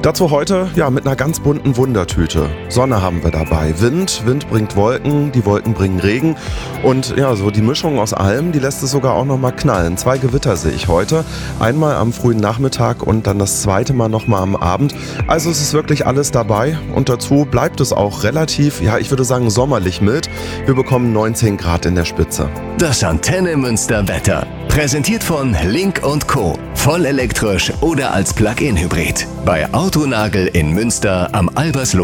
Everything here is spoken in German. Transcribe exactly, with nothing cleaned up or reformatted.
Dazu heute ja mit einer ganz bunten Wundertüte. Sonne haben wir dabei, Wind, Wind bringt Wolken, die Wolken bringen Regen und ja, so die Mischung aus allem, die lässt es sogar auch noch mal knallen. Zwei Gewitter sehe ich heute, einmal am frühen Nachmittag und dann das zweite Mal noch mal am Abend. Also es ist wirklich alles dabei und dazu bleibt es auch relativ, ja, ich würde sagen sommerlich mild. Wir bekommen neunzehn Grad in der Spitze. Das Antenne Münster Wetter. Präsentiert von Link und Co. Voll elektrisch oder als Plug-in-Hybrid. Bei Autonagel in Münster am Albersloh.